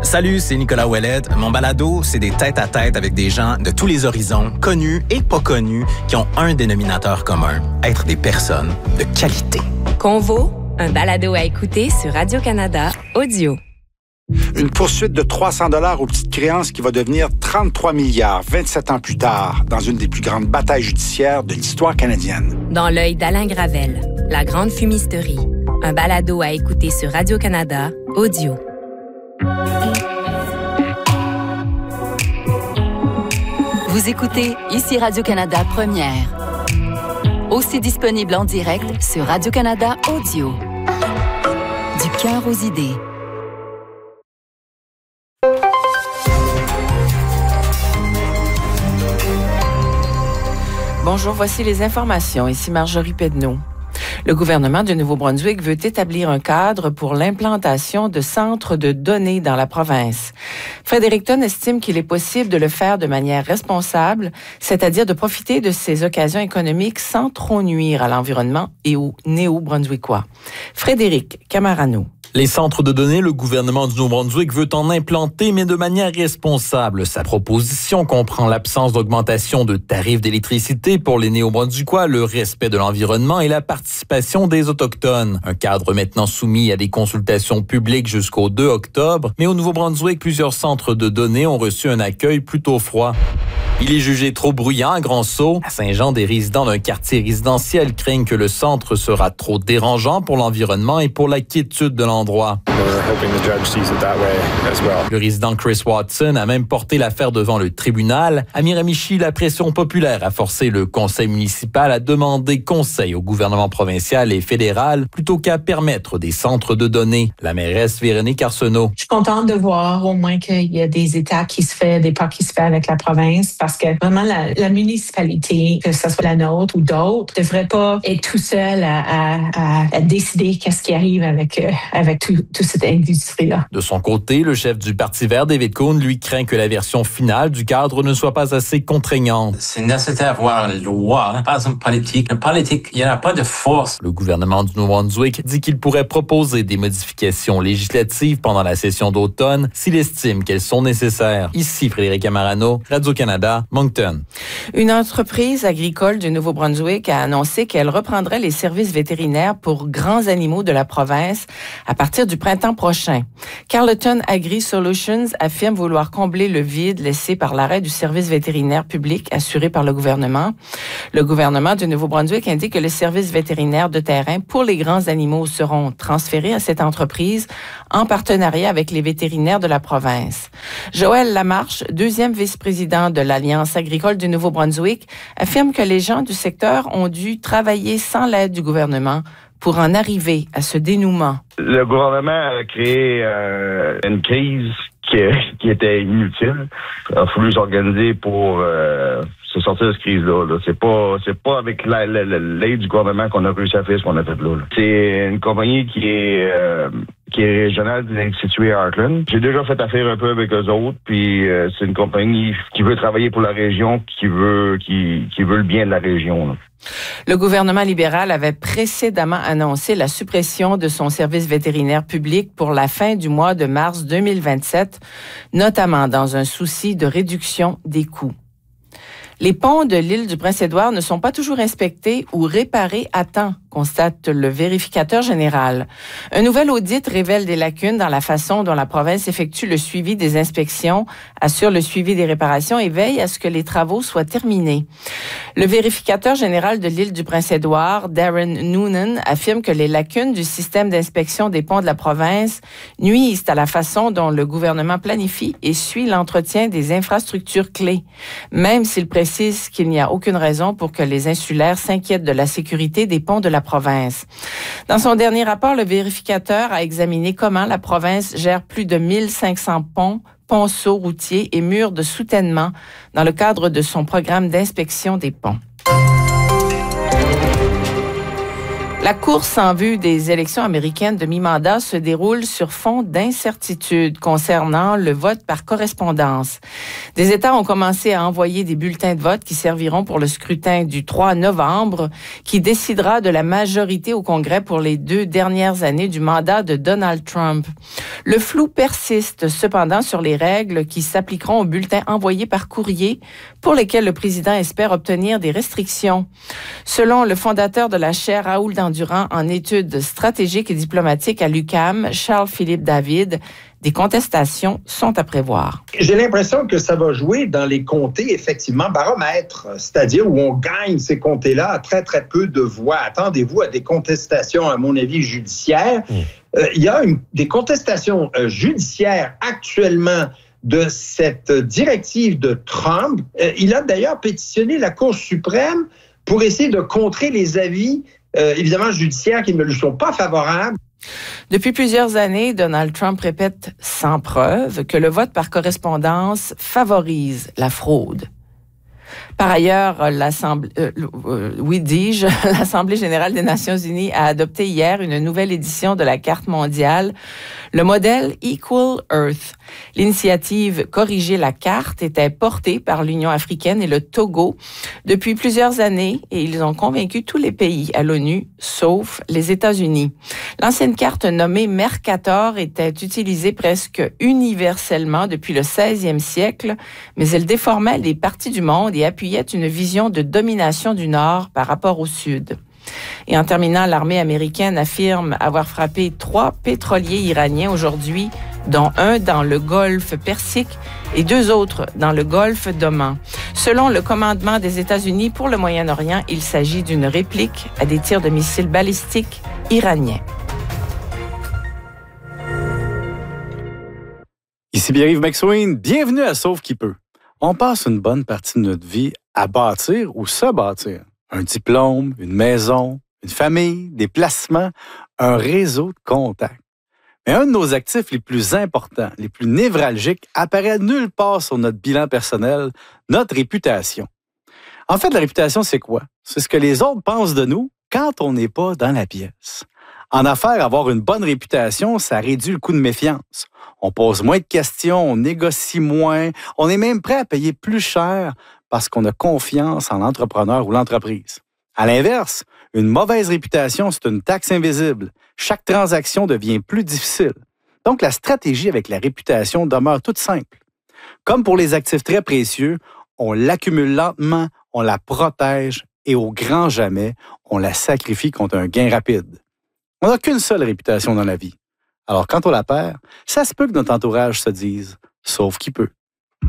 Salut, c'est Nicolas Ouellette. Mon balado, c'est des tête-à-tête avec des gens de tous les horizons, connus et pas connus, qui ont un dénominateur commun, être des personnes de qualité. Convo, un balado à écouter sur Radio-Canada Audio. Une poursuite de 300 $ aux petites créances qui va devenir 33 milliards 27 ans plus tard dans une des plus grandes batailles judiciaires de l'histoire canadienne. Dans l'œil d'Alain Gravel, La Grande Fumisterie. Un balado à écouter sur Radio-Canada Audio. Vous écoutez ici Radio-Canada Première. Aussi disponible en direct sur Radio-Canada Audio. Du cœur aux idées. Bonjour, voici les informations. Ici Marjorie Pedneau. Le gouvernement du Nouveau-Brunswick veut établir un cadre pour l'implantation de centres de données dans la province. Fredericton estime qu'il est possible de le faire de manière responsable, c'est-à-dire de profiter de ces occasions économiques sans trop nuire à l'environnement et aux Néo-Brunswickois. Frédéric Camarano. Les centres de données, le gouvernement du Nouveau-Brunswick veut en implanter, mais de manière responsable. Sa proposition comprend l'absence d'augmentation de tarifs d'électricité pour les Néo-Brunswickois, le respect de l'environnement et la participation des Autochtones. Un cadre maintenant soumis à des consultations publiques jusqu'au 2 octobre, mais au Nouveau-Brunswick, plusieurs centres de données ont reçu un accueil plutôt froid. Il est jugé trop bruyant à Grand-Sault. À Saint-Jean, des résidents d'un quartier résidentiel craignent que le centre sera trop dérangeant pour l'environnement et pour la quiétude de l'endroit. Le résident Chris Watson a même porté l'affaire devant le tribunal. À Miramichi, la pression populaire a forcé le conseil municipal à demander conseil au gouvernement provincial et fédéral plutôt qu'à permettre des centres de données. La mairesse Véronique Arsenault. Je suis contente de voir au moins qu'il y a des états qui se fait, des pas qui se fait avec la province parce que vraiment la municipalité, que ce soit la nôtre ou d'autres, ne devrait pas être tout seul à décider qu'est-ce qui arrive avec toute cette industrie-là. De son côté, le chef du Parti vert, David Cohn, lui craint que la version finale du cadre ne soit pas assez contraignante. C'est nécessaire d'avoir une loi, pas une politique. Une politique, il n'y a pas de force. Le gouvernement du Nouveau-Brunswick dit qu'il pourrait proposer des modifications législatives pendant la session d'automne s'il estime qu'elles sont nécessaires. Ici, Frédéric Camarano, Radio-Canada, Moncton. Une entreprise agricole du Nouveau-Brunswick a annoncé qu'elle reprendrait les services vétérinaires pour grands animaux de la province à partir du printemps prochain. Carleton Agri Solutions affirme vouloir combler le vide laissé par l'arrêt du service vétérinaire public assuré par le gouvernement. Le gouvernement du Nouveau-Brunswick indique que les services vétérinaires de terrain pour les grands animaux seront transférés à cette entreprise en partenariat avec les vétérinaires de la province. Joël Lamarche, deuxième vice-président de l'Alliance agricole du Nouveau-Brunswick, affirme que les gens du secteur ont dû travailler sans l'aide du gouvernement pour en arriver à ce dénouement. Le gouvernement a créé une crise qui était inutile. Il a fallu s'organiser pour se sortir de cette crise-là. Là. C'est pas avec l'aide du gouvernement qu'on a réussi à faire ce qu'on a fait là. C'est une compagnie qui est régionale, située à Heartland. J'ai déjà fait affaire un peu avec eux autres, puis c'est une compagnie qui veut travailler pour la région, qui veut le bien de la région. Là. Le gouvernement libéral avait précédemment annoncé la suppression de son service vétérinaire public pour la fin du mois de mars 2027, notamment dans un souci de réduction des coûts. Les ponts de l'île du Prince-Édouard ne sont pas toujours inspectés ou réparés à temps, constate le vérificateur général. Un nouvel audit révèle des lacunes dans la façon dont la province effectue le suivi des inspections, assure le suivi des réparations et veille à ce que les travaux soient terminés. Le vérificateur général de l'île du Prince-Édouard, Darren Noonan, affirme que les lacunes du système d'inspection des ponts de la province nuisent à la façon dont le gouvernement planifie et suit l'entretien des infrastructures clés, même s'il précise qu'il n'y a aucune raison pour que les insulaires s'inquiètent de la sécurité des ponts de la province. Dans son dernier rapport, le vérificateur a examiné comment la province gère plus de 1500 ponceaux routiers et murs de soutènement dans le cadre de son programme d'inspection des ponts. La course en vue des élections américaines de mi-mandat se déroule sur fond d'incertitude concernant le vote par correspondance. Des États ont commencé à envoyer des bulletins de vote qui serviront pour le scrutin du 3 novembre, qui décidera de la majorité au Congrès pour les 2 dernières années du mandat de Donald Trump. Le flou persiste cependant sur les règles qui s'appliqueront aux bulletins envoyés par courrier pour lesquels le président espère obtenir des restrictions. Selon le fondateur de la chaire Raoul Dandurand en études stratégiques et diplomatiques à l'UQAM, Charles-Philippe David, des contestations sont à prévoir. J'ai l'impression que ça va jouer dans les comtés, effectivement, baromètres, c'est-à-dire où on gagne ces comtés-là à très, très peu de voix. Attendez-vous à des contestations, à mon avis, judiciaires. Il y a des contestations judiciaires actuellement de cette directive de Trump. Il a d'ailleurs pétitionné la Cour suprême pour essayer de contrer les avis, évidemment, judiciaires qui ne lui sont pas favorables. Depuis plusieurs années, Donald Trump répète sans preuve que le vote par correspondance favorise la fraude. Par ailleurs, l'Assemblée générale des Nations unies a adopté hier une nouvelle édition de la Carte mondiale, le modèle Equal Earth. L'initiative Corriger la carte était portée par l'Union africaine et le Togo depuis plusieurs années et ils ont convaincu tous les pays à l'ONU, sauf les États-Unis. L'ancienne carte nommée Mercator était utilisée presque universellement depuis le 16e siècle, mais elle déformait les parties du monde et appuyait une vision de domination du Nord par rapport au Sud. Et en terminant, l'armée américaine affirme avoir frappé 3 pétroliers iraniens aujourd'hui, dont un dans le golfe Persique et 2 autres dans le golfe d'Oman. Selon le commandement des États-Unis pour le Moyen-Orient, il s'agit d'une réplique à des tirs de missiles balistiques iraniens. Ici Pierre-Yves McSween, bienvenue à Sauve qui peut. On passe une bonne partie de notre vie à bâtir ou se bâtir. Un diplôme, une maison, une famille, des placements, un réseau de contacts. Mais un de nos actifs les plus importants, les plus névralgiques, apparaît nulle part sur notre bilan personnel, notre réputation. En fait, la réputation, c'est quoi? C'est ce que les autres pensent de nous quand on n'est pas dans la pièce. En affaires, avoir une bonne réputation, ça réduit le coût de méfiance. On pose moins de questions, on négocie moins, on est même prêt à payer plus cher parce qu'on a confiance en l'entrepreneur ou l'entreprise. À l'inverse, une mauvaise réputation, c'est une taxe invisible. Chaque transaction devient plus difficile. Donc, la stratégie avec la réputation demeure toute simple. Comme pour les actifs très précieux, on l'accumule lentement, on la protège et au grand jamais, on la sacrifie contre un gain rapide. On n'a qu'une seule réputation dans la vie. Alors, quand on la perd, ça se peut que notre entourage se dise « sauf qui peut ».